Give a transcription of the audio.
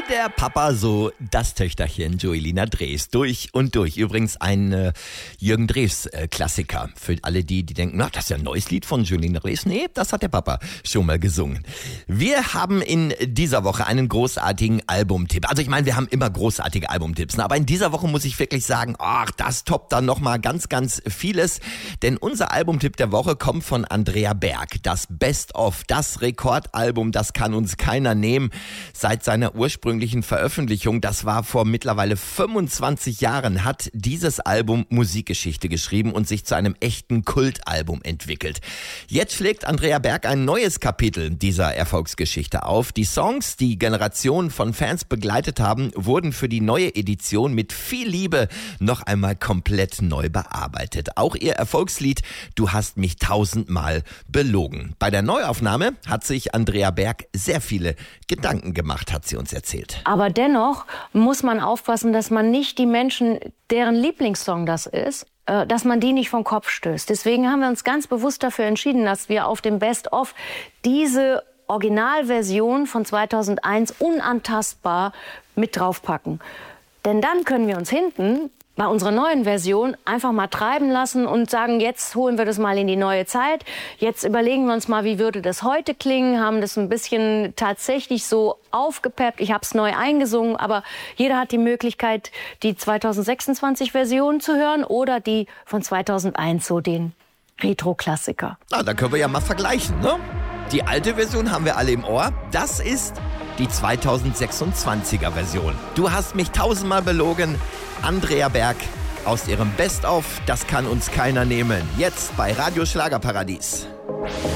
der Papa, so das Töchterchen Joelina Drews. Durch und durch. Übrigens ein Jürgen Drews Klassiker. Für alle die denken, na, das ist ja ein neues Lied von Joelina Drews. Nee, das hat der Papa schon mal gesungen. Wir haben in dieser Woche einen großartigen Albumtipp. Also ich meine, wir haben immer großartige Albumtipps. Aber in dieser Woche muss ich wirklich sagen, ach, das toppt dann nochmal ganz, ganz vieles. Denn unser Albumtipp der Woche kommt von Andrea Berg. Das Best of, das Rekordalbum, das kann uns keiner nehmen. Seit seiner ursprünglichen Veröffentlichung, das war vor mittlerweile 25 Jahren, hat dieses Album Musikgeschichte geschrieben und sich zu einem echten Kultalbum entwickelt. Jetzt schlägt Andrea Berg ein neues Kapitel dieser Erfolgsgeschichte auf. Die Songs, die Generationen von Fans begleitet haben, wurden für die neue Edition mit viel Liebe noch einmal komplett neu bearbeitet. Auch ihr Erfolgslied Du hast mich 1000-mal belogen. Bei der Neuaufnahme hat sich Andrea Berg sehr viele Gedanken gemacht, hat sie uns erzählt. Aber dennoch muss man aufpassen, dass man nicht die Menschen, deren Lieblingssong das ist, dass man die nicht vom Kopf stößt. Deswegen haben wir uns ganz bewusst dafür entschieden, dass wir auf dem Best-of diese Originalversion von 2001 unantastbar mit draufpacken. Denn dann können wir uns hinten bei unserer neuen Version einfach mal treiben lassen und sagen, jetzt holen wir das mal in die neue Zeit. Jetzt überlegen wir uns mal, wie würde das heute klingen, haben das ein bisschen tatsächlich so aufgepeppt. Ich habe es neu eingesungen, aber jeder hat die Möglichkeit, die 2026-Version zu hören oder die von 2001, so den Retro-Klassiker. Na, da können wir ja mal vergleichen, ne? Die alte Version haben wir alle im Ohr. Das ist die 2026er Version. Du hast mich 1000-mal belogen. Andrea Berg aus ihrem Best-of. Das kann uns keiner nehmen. Jetzt bei Radio Schlagerparadies.